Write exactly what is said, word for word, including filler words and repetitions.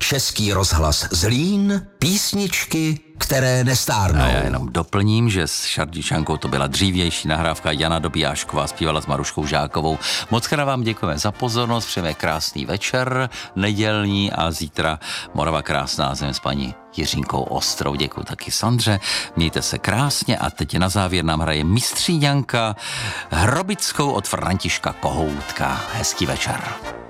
Český rozhlas Zlín, písničky, které nestárnou. A já jenom doplním, že s Šardičankou to byla dřívější nahrávka. Jana Dobijášková zpívala s Maruškou Žákovou. Moc krát vám děkujeme za pozornost, přejeme krásný večer, nedělní a zítra Morava krásná zem s paní Jiřínkou Ostrou. Děkuji taky Sandře, mějte se krásně a teď na závěr nám hraje Mistříňanka Hrobickou od Františka Kohoutka. Hezký večer.